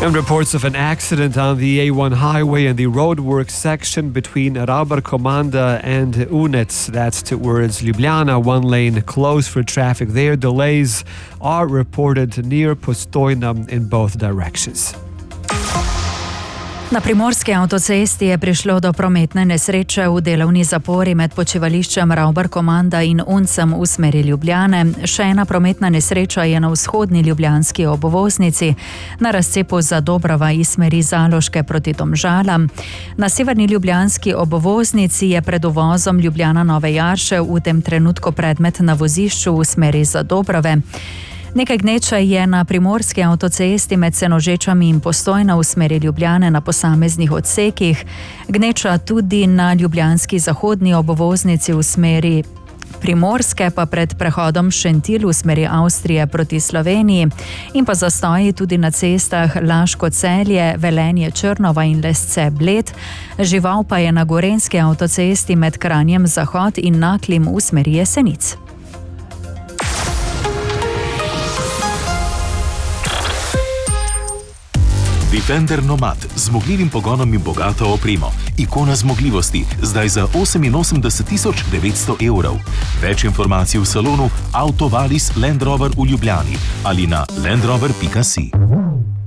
And reports of an accident on the A1 highway and the roadwork section between Raubar-Komanda and Unec, that's towards Ljubljana. One lane closed for traffic there. Delays are reported near Postojna in both directions. Na primorski avtocesti je prišlo do prometne nesreče v delovni zapori med počivališčem Raubar-Komanda in Uncem v smeri Ljubljane. Še ena prometna nesreča je na vzhodni ljubljanski obvoznici, na razcepu Zadobrava iz smeri Zaloške proti Domžalam. Na severni ljubljanski obvoznici je pred uvozom Ljubljana-Nove Jarše v tem trenutku predmet na vozišču v smeri Zadobrave. Nekaj gneča je na primorski avtocesti med Senožečami in Postojna v smeri Ljubljane na posameznih odsekih. Gneča tudi na ljubljanski zahodni obvoznici v smeri Primorske, pa pred prehodom Šentilj v smeri Avstrije proti Sloveniji in pa zastoji tudi na cestah Laško-Celje, Velenje-Črnova in Lesce-Bled. Žival pa je na gorenjski avtocesti med Kranjem Zahod in Naklim v smeri Jesenic. Defender Nomad z zmogljivim pogonom in bogato opremo. Ikona zmogljivosti, zdaj za 88.900 €. Več informacij v salonu Autovalis Land Rover v Ljubljani ali na landrover.si.